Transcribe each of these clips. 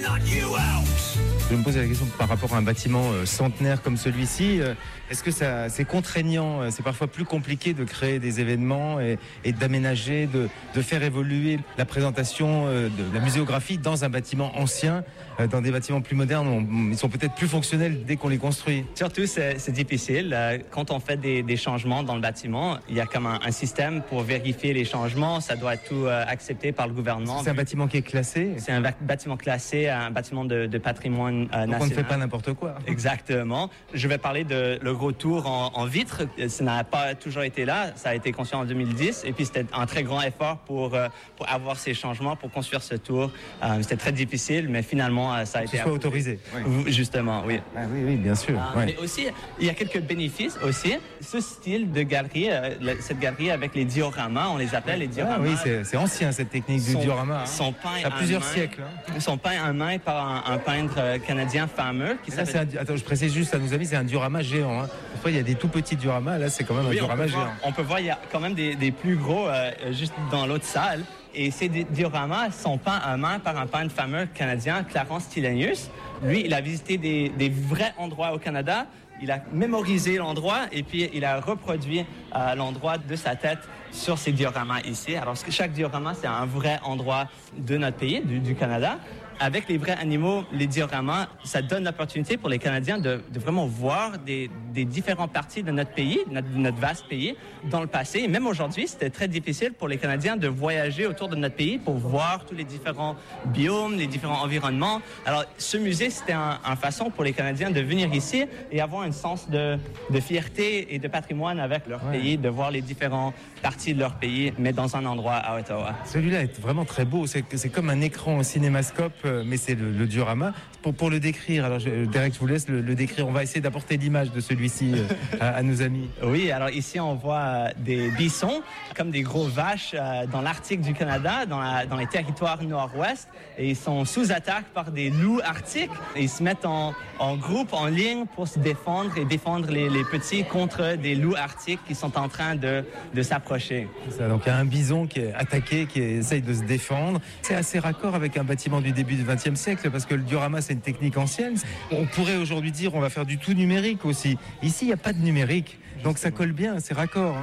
Je me pose la question par rapport à un bâtiment centenaire comme celui-ci. Est-ce que c'est contraignant? C'est parfois plus compliqué de créer des événements et d'aménager, de faire évoluer la présentation de la muséographie dans un bâtiment ancien. Dans des bâtiments plus modernes, ils sont peut-être plus fonctionnels dès qu'on les construit. Surtout, c'est difficile. Quand on fait des changements dans le bâtiment, il y a comme un système pour vérifier les changements. Ça doit être tout accepté par le gouvernement. C'est un bâtiment qui est classé? C'est un bâtiment classé, un bâtiment de patrimoine national. Donc on ne fait pas n'importe quoi. Exactement. Je vais parler de le gros tour en vitre. Ça n'a pas toujours été là. Ça a été construit en 2010. Et puis, c'était un très grand effort pour avoir ces changements, pour construire ce tour. C'était très difficile, mais finalement, ça a été... soit autorisé. Oui. Justement, oui. Ah, oui, bien sûr. Mais aussi, il y a quelques bénéfices aussi. Ce style de galerie, cette galerie avec les dioramas, on les appelle les dioramas. Oui, c'est ancien cette technique du diorama. Sont peints il y a plusieurs siècles. Ils sont peints à main par un peintre canadien fameux. Attends, je précise juste à nos amis, c'est un diorama géant. Parfois, il y a des tout petits dioramas. Là, c'est quand même un diorama géant. On peut voir, il y a quand même des plus gros juste dans l'autre salle. Et ces dioramas sont peints à main par un peintre fameux canadien, Clarence Tillenius. Lui, il a visité des vrais endroits au Canada. Il a mémorisé l'endroit et puis il a reproduit l'endroit de sa tête sur ces dioramas ici. Alors, chaque diorama, c'est un vrai endroit de notre pays, du Canada. Avec les vrais animaux, les dioramas, ça donne l'opportunité pour les Canadiens de vraiment voir des différentes parties de notre pays, notre vaste pays, dans le passé. Et même aujourd'hui, c'était très difficile pour les Canadiens de voyager autour de notre pays pour voir tous les différents biomes, les différents environnements. Alors, ce musée, c'était une façon pour les Canadiens de venir ici et avoir un sens de fierté et de patrimoine avec leur pays, de voir les différentes parties de leur pays, mais dans un endroit à Ottawa. Celui-là est vraiment très beau. C'est comme un écran au cinémascope, mais c'est le diorama. Pour le décrire, alors Derek, je vous laisse le décrire. On va essayer d'apporter l'image de celui-ci à nos amis. Oui, alors ici, on voit des bisons, comme des gros vaches dans l'Arctique du Canada, dans les territoires nord-ouest. Et ils sont sous attaque par des loups arctiques. Et ils se mettent en groupe, en ligne, pour se défendre et défendre les petits contre des loups arctiques qui sont en train de s'approcher. C'est ça, donc il y a un bison qui est attaqué, qui essaye de se défendre. C'est assez raccord avec un bâtiment du début du XXe siècle, parce que le diorama, c'est une technique ancienne. On pourrait aujourd'hui dire on va faire du tout numérique aussi. Ici, il n'y a pas de numérique. Donc ça colle bien, c'est raccord.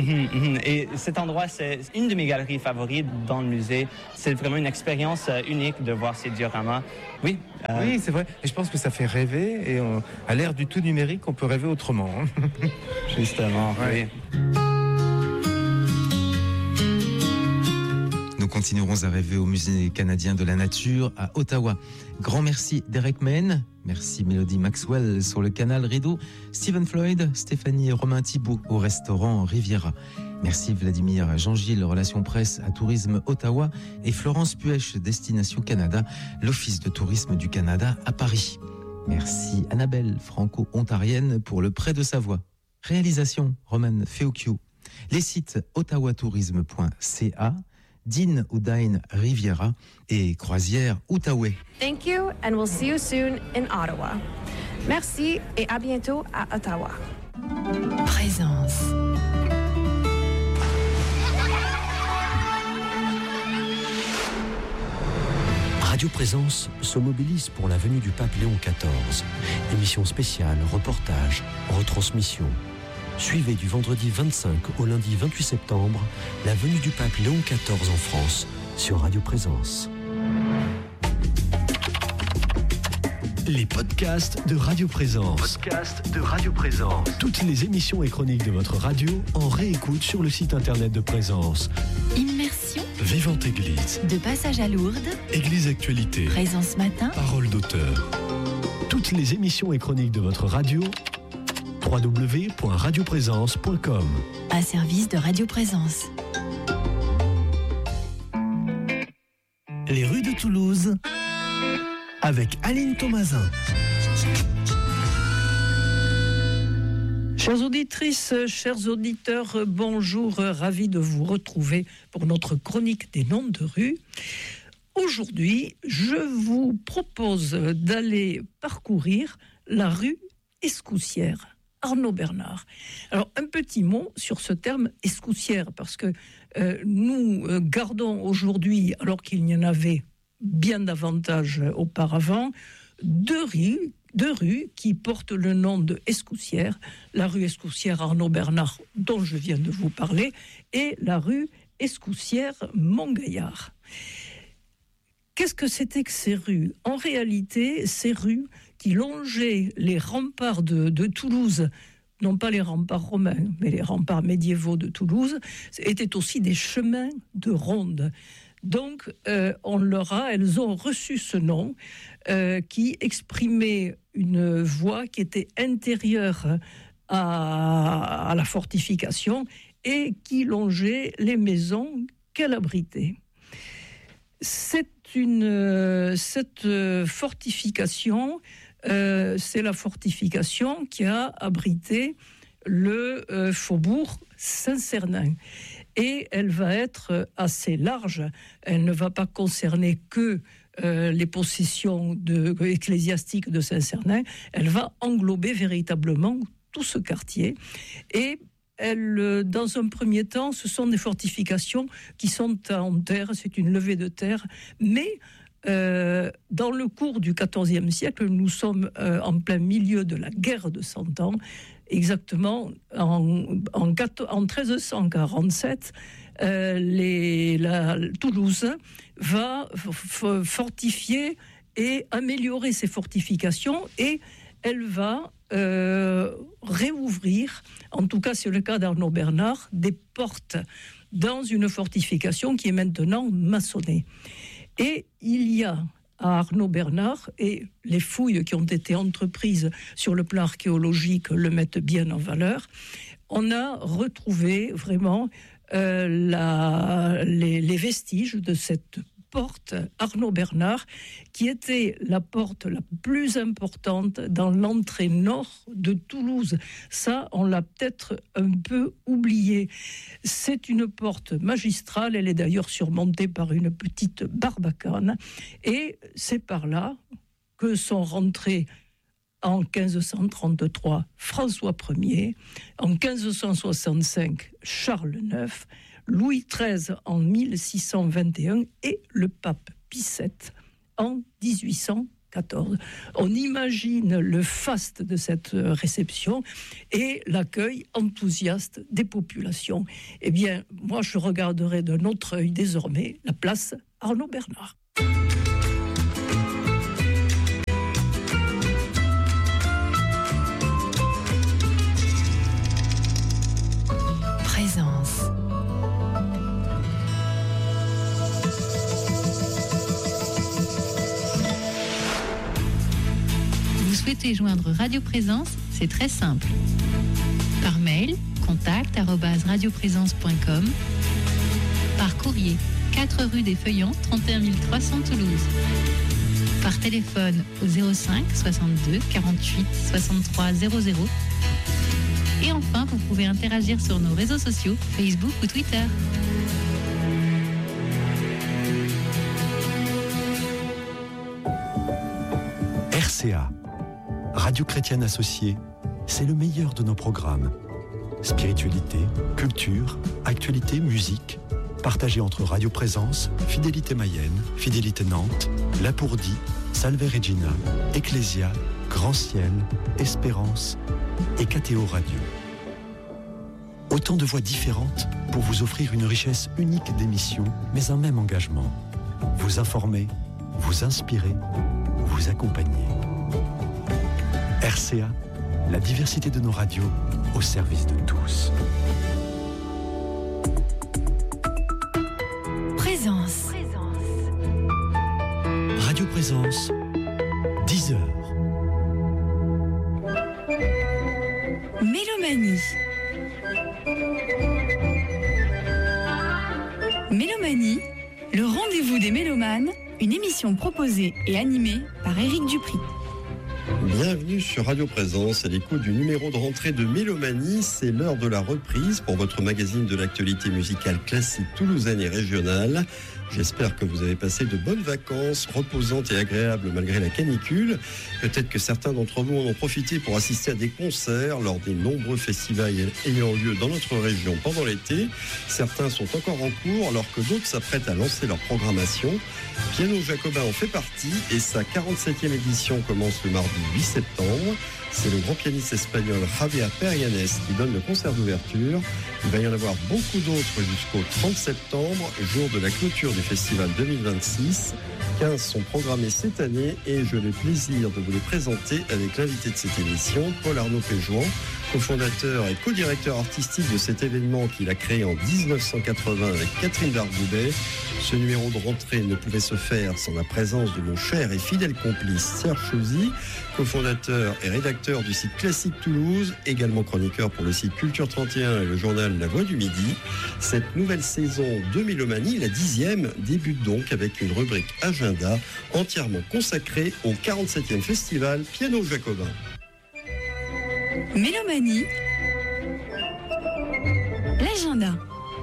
Et cet endroit, c'est une de mes galeries favorites dans le musée. C'est vraiment une expérience unique de voir ces dioramas. Oui, oui, c'est vrai. Et je pense que ça fait rêver. Et à l'ère du tout numérique, on peut rêver autrement. Justement, oui. Nous continuerons à rêver au Musée canadien de la nature à Ottawa. Grand merci Derek Main, merci Mélodie Maxwell sur le canal Rideau, Stephen Floyd, Stéphanie et Romain Thibault au restaurant Riviera. Merci Vladimir Jean-Gilles, Relations Presse à Tourisme Ottawa et Florence Puech, Destination Canada, l'Office de tourisme du Canada à Paris. Merci Annabelle, franco-ontarienne pour le prêt de sa voix. Réalisation Roman Feocchio. Les sites ottawatourisme.ca, Dine ou Dine Riviera et Croisière Outaouais. Thank you and we'll see you soon in Ottawa. Merci et à bientôt à Ottawa. Présence. Radio Présence se mobilise pour la venue du pape Léon XIV. Émission spéciale, reportage, retransmission. Suivez du vendredi 25 au lundi 28 septembre la venue du pape Léon XIV en France sur Radio Présence. Les podcasts de Radio Présence. Toutes les émissions et chroniques de votre radio en réécoute sur le site internet de Présence. Immersion. Vivante Église. De passage à Lourdes. Église Actualité. Présence matin. Parole d'auteur. Toutes les émissions et chroniques de votre radio. www.radioprésence.com. Un service de Radio Présence. Les rues de Toulouse avec Aline Thomasin. Chères auditrices, chers auditeurs, bonjour, ravi de vous retrouver pour notre chronique des noms de rue. Aujourd'hui, je vous propose d'aller parcourir la rue Escoussière. Arnaud Bernard. Alors, un petit mot sur ce terme escoussière, parce que nous gardons aujourd'hui, alors qu'il n'y en avait bien davantage auparavant, deux rues qui portent le nom de Escoussières, la rue Escoussières Arnaud Bernard, dont je viens de vous parler, et la rue Escoussières-Montgaillard. Qu'est-ce que c'était que ces rues ? En réalité, ces rues qui longeaient les remparts de Toulouse, non pas les remparts romains, mais les remparts médiévaux de Toulouse, étaient aussi des chemins de ronde. Donc, elles ont reçu ce nom qui exprimait une voie qui était intérieure à la fortification et qui longeait les maisons qu'elle abritait. Cette fortification, c'est la fortification qui a abrité le faubourg Saint-Cernin. Et elle va être assez large. Elle ne va pas concerner que les possessions ecclésiastiques de Saint-Cernin. Elle va englober véritablement tout ce quartier. Et dans un premier temps, ce sont des fortifications qui sont en terre, c'est une levée de terre, mais dans le cours du XIVe siècle, nous sommes en plein milieu de la guerre de 100 ans, exactement en 1347, Toulouse va fortifier et améliorer ses fortifications et elle va réouvrir, en tout cas c'est le cas d'Arnaud Bernard, des portes dans une fortification qui est maintenant maçonnée. Et il y a à Arnaud Bernard, et les fouilles qui ont été entreprises sur le plan archéologique le mettent bien en valeur, on a retrouvé vraiment les vestiges de cette porte Arnaud Bernard, qui était la porte la plus importante dans l'entrée nord de Toulouse. Ça, on l'a peut-être un peu oublié. C'est une porte magistrale, elle est d'ailleurs surmontée par une petite barbacane, et c'est par là que sont rentrés en 1533 François Ier, en 1565 Charles IX, Louis XIII en 1621 et le pape Pie VII en 1814. On imagine le faste de cette réception et l'accueil enthousiaste des populations. Eh bien, moi, je regarderai d'un autre œil désormais la place Arnaud Bernard. Présence. Vous souhaitez joindre Radio Présence, c'est très simple. Par mail, contact@radioprésence.com. Par courrier, 4 rue des Feuillants, 31 300 Toulouse. Par téléphone au 05 62 48 63 00. Et enfin, vous pouvez interagir sur nos réseaux sociaux, Facebook ou Twitter. RCA, Radio Chrétienne Associée, c'est le meilleur de nos programmes. Spiritualité, culture, actualité, musique, partagés entre Radio Présence, Fidélité Mayenne, Fidélité Nantes, Lapourdie, Salve Regina, Ecclésia, Grand Ciel, Espérance et KTO Radio. Autant de voix différentes pour vous offrir une richesse unique d'émissions, mais un même engagement. Vous informer, vous inspirer, vous accompagner. RCA, la diversité de nos radios au service de tous. Présence. Radio Présence, 10h. Mélomanie. Mélomanie, le rendez-vous des mélomanes, une émission proposée et animée par Éric Dupri. Bienvenue sur Radio Présence à l'écoute du numéro de rentrée de Mélomanie. C'est l'heure de la reprise pour votre magazine de l'actualité musicale classique toulousaine et régionale. J'espère que vous avez passé de bonnes vacances, reposantes et agréables malgré la canicule. Peut-être que certains d'entre vous en ont profité pour assister à des concerts lors des nombreux festivals ayant lieu dans notre région pendant l'été. Certains sont encore en cours alors que d'autres s'apprêtent à lancer leur programmation. Piano Jacobin en fait partie et sa 47e édition commence le mardi 8 septembre. C'est le grand pianiste espagnol Javier Perianes qui donne le concert d'ouverture. Il va y en avoir beaucoup d'autres jusqu'au 30 septembre, jour de la clôture du festival 2026. 15 sont programmés cette année et j'ai le plaisir de vous les présenter avec l'invité de cette émission, Paul Arnaud Péjouan, cofondateur et co-directeur artistique de cet événement qu'il a créé en 1980 avec Catherine Dargoubet. Ce numéro de rentrée ne pouvait se faire sans la présence de mon cher et fidèle complice Serge Chouzy, cofondateur et rédacteur du site Classique Toulouse, également chroniqueur pour le site Culture 31 et le journal La Voix du Midi. Cette nouvelle saison de Mélomanie, la 10e, débute donc avec une rubrique agenda entièrement consacrée au 47e festival Piano Jacobin. Mélomanie, l'agenda.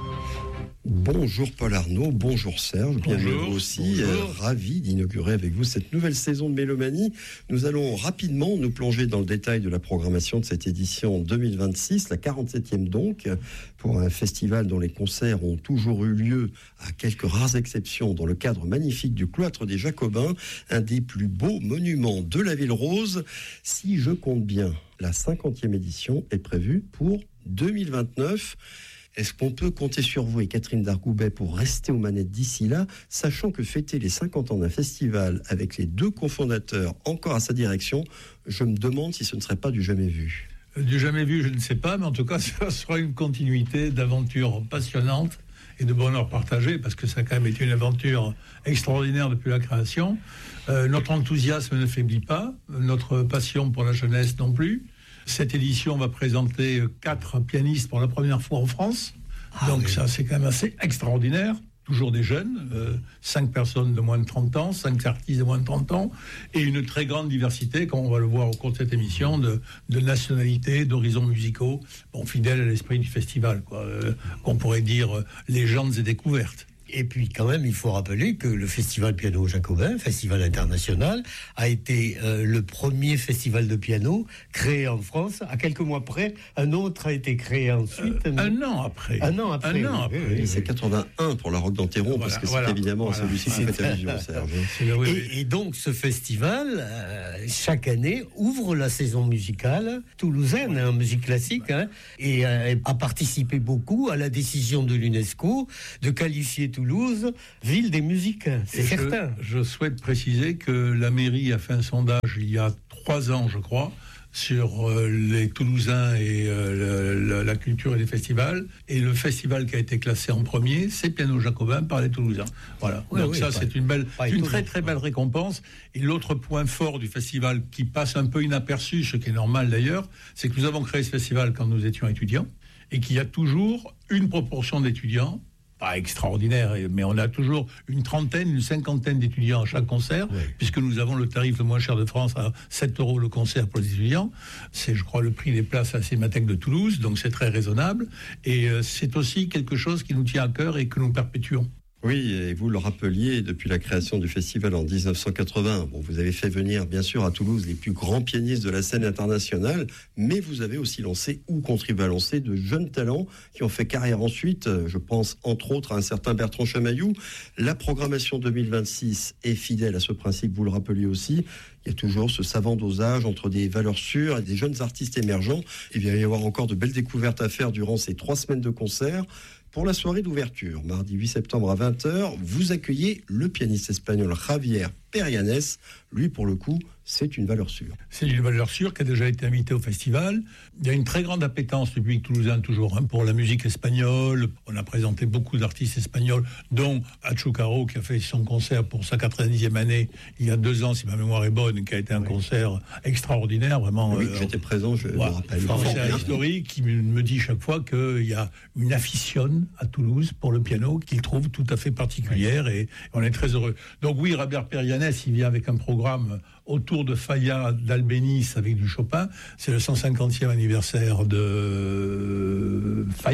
Bonjour Paul Arnaud, bonjour Serge, bienvenue aussi, bonjour. Ravi d'inaugurer avec vous cette nouvelle saison de Mélomanie. Nous allons rapidement nous plonger dans le détail de la programmation de cette édition 2026, la 47e donc, pour un festival dont les concerts ont toujours eu lieu, à quelques rares exceptions, dans le cadre magnifique du cloître des Jacobins, un des plus beaux monuments de la ville rose. Si je compte bien, la 50e édition est prévue pour 2029. Est-ce qu'on peut compter sur vous et Catherine Dargoubet pour rester aux manettes d'ici là, sachant que fêter les 50 ans d'un festival avec les deux cofondateurs encore à sa direction, je me demande si ce ne serait pas du jamais vu. Du jamais vu, je ne sais pas, mais en tout cas, ça sera une continuité d'aventures passionnantes et de bonheur partagé, parce que ça a quand même été une aventure extraordinaire depuis la création. Notre enthousiasme ne faiblit pas, notre passion pour la jeunesse non plus. Cette édition va présenter 4 pianistes pour la première fois en France. Donc ça, c'est quand même assez extraordinaire. Toujours des jeunes, 5 personnes de moins de 30 ans, 5 artistes de moins de 30 ans, et une très grande diversité, comme on va le voir au cours de cette émission, de nationalités, d'horizons musicaux, fidèles à l'esprit du festival, qu'on pourrait dire légendes et découvertes. Et puis quand même, il faut rappeler que le Festival Piano Jacobin, festival international, a été le premier festival de piano créé en France. À quelques mois près, un autre a été créé ensuite. Un an après. Oui, c'est 81 pour la Roque d'Anteron, parce que c'est évidemment celui-ci qui fait allusion, Serge. Et donc ce festival, chaque année, ouvre la saison musicale toulousaine, musique classique, et a participé beaucoup à la décision de l'UNESCO de qualifier Toulouse, ville des musiques, c'est certain. Je souhaite préciser que la mairie a fait un sondage il y a 3 ans, je crois, sur les Toulousains et la culture et les festivals. Et le festival qui a été classé en premier, c'est Piano Jacobin par les Toulousains. Voilà. Donc ça, c'est une très très belle récompense. Et l'autre point fort du festival, qui passe un peu inaperçu, ce qui est normal d'ailleurs, c'est que nous avons créé ce festival quand nous étions étudiants, et qu'il y a toujours une proportion d'étudiants, pas extraordinaire, mais on a toujours une cinquantaine d'étudiants à chaque concert, puisque nous avons le tarif le moins cher de France à 7 € le concert pour les étudiants. C'est, je crois, le prix des places à la Cinémathèque de Toulouse, donc c'est très raisonnable. Et c'est aussi quelque chose qui nous tient à cœur et que nous perpétuons. Oui, et vous le rappeliez, depuis la création du festival en 1980, vous avez fait venir bien sûr à Toulouse les plus grands pianistes de la scène internationale, mais vous avez aussi lancé ou contribué à lancer de jeunes talents qui ont fait carrière ensuite. Je pense entre autres à un certain Bertrand Chamaillou. La programmation 2026 est fidèle à ce principe, vous le rappeliez aussi. Il y a toujours ce savant dosage entre des valeurs sûres et des jeunes artistes émergents. Il va y avoir encore de belles découvertes à faire durant ces 3 semaines de concerts. Pour la soirée d'ouverture, mardi 8 septembre à 20h, vous accueillez le pianiste espagnol Javier Perianes. Lui, pour le coup, c'est une valeur sûre. C'est une valeur sûre qui a déjà été invitée au festival. Il y a une très grande appétence du public toulousain toujours pour la musique espagnole. On a présenté beaucoup d'artistes espagnols, dont Achucaro, qui a fait son concert pour sa 90e année il y a 2 ans, si ma mémoire est bonne, qui a été un concert extraordinaire, vraiment. Oui, j'étais présent, je me rappelle. Un concert historique qui me dit chaque fois qu'il y a une aficionne à Toulouse pour le piano qu'il trouve tout à fait particulière, et on est très heureux. Donc oui, Javier Perianes, il vient avec un programme autour de Falla d'Albéniz avec du Chopin. C'est le 150e anniversaire de Falla,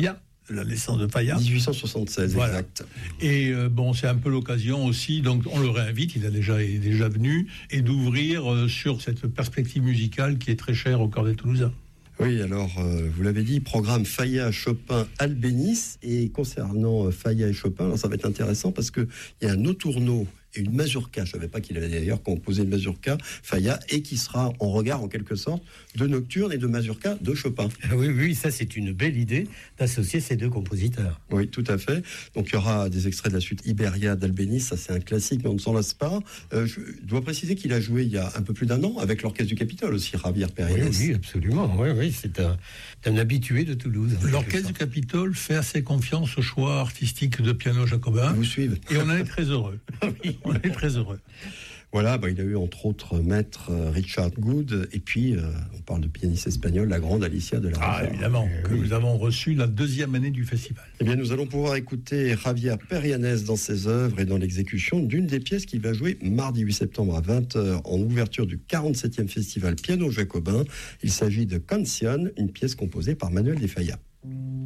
la naissance de Falla. 1876, voilà. Exact. Et c'est un peu l'occasion aussi, donc on le réinvite, il est déjà venu, et d'ouvrir sur cette perspective musicale qui est très chère au cœur des Toulousains. Oui, alors, vous l'avez dit, programme Falla, Chopin, Albéniz. Et concernant Falla et Chopin, alors ça va être intéressant parce qu'il y a un autourneau et une mazurka. Je ne savais pas qu'il avait d'ailleurs composé une mazurka, Falla, et qui sera en regard, en quelque sorte, de Nocturne et de mazurka de Chopin. Oui, ça c'est une belle idée d'associer ces deux compositeurs. Oui, tout à fait. Donc il y aura des extraits de la suite Iberia d'Albéniz, ça c'est un classique, mais on ne s'en lasse pas. Je dois préciser qu'il a joué il y a un peu plus d'1 an avec l'Orchestre du Capitole aussi, Javier Pérez. Oui, absolument. Oui, c'est un habitué de Toulouse. L'Orchestre du Capitole fait assez confiance au choix artistique de piano jacobin. Vous suivez. Et on en est très heureux. On est très heureux. Voilà, il a eu entre autres maître Richard Good, et puis on parle de pianiste espagnol, la grande Alicia de la Rivera. Ah, évidemment, que nous avons reçu la 2e année du festival. Eh bien, nous allons pouvoir écouter Javier Perianes dans ses œuvres et dans l'exécution d'une des pièces qu'il va jouer mardi 8 septembre à 20h en ouverture du 47e festival Piano Jacobin. Il s'agit de Canción, une pièce composée par Manuel de Falla.